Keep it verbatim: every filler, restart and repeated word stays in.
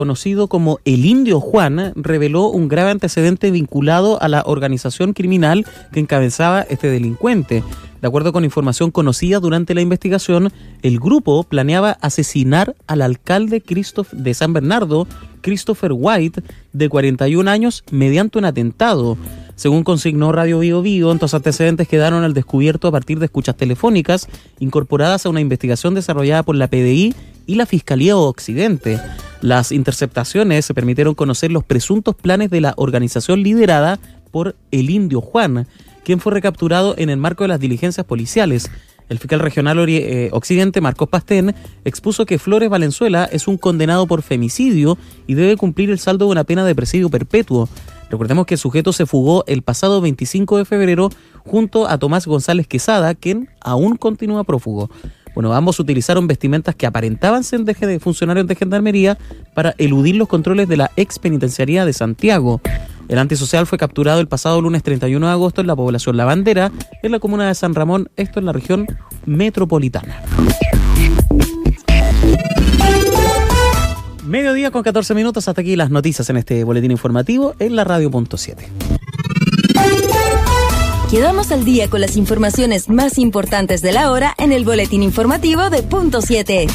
conocido como el Indio Juan, reveló un grave antecedente vinculado a la organización criminal que encabezaba este delincuente. De acuerdo con información conocida durante la investigación, el grupo planeaba asesinar al alcalde Christoph de San Bernardo, Christopher White, de cuarenta y un años, mediante un atentado. Según consignó Radio Bio Bio, estos antecedentes quedaron al descubierto a partir de escuchas telefónicas incorporadas a una investigación desarrollada por la P D I y la Fiscalía Occidente. Las interceptaciones se permitieron conocer los presuntos planes de la organización liderada por el Indio Juan, quien fue recapturado en el marco de las diligencias policiales. El fiscal regional ori- eh, Occidente, Marcos Pastén, expuso que Flores Valenzuela es un condenado por femicidio y debe cumplir el saldo de una pena de presidio perpetuo. Recordemos que el sujeto se fugó el pasado veinticinco de febrero junto a Tomás González Quesada, quien aún continúa prófugo. Bueno, ambos utilizaron vestimentas que aparentaban ser de funcionarios de Gendarmería para eludir los controles de la ex penitenciaría de Santiago. El antisocial fue capturado el pasado lunes treinta y uno de agosto en la población La Bandera, en la comuna de San Ramón, esto en la región metropolitana. Mediodía con catorce minutos, hasta aquí las noticias en este boletín informativo en la radio punto siete. Quedamos al día con las informaciones más importantes de la hora en el boletín informativo de Punto siete.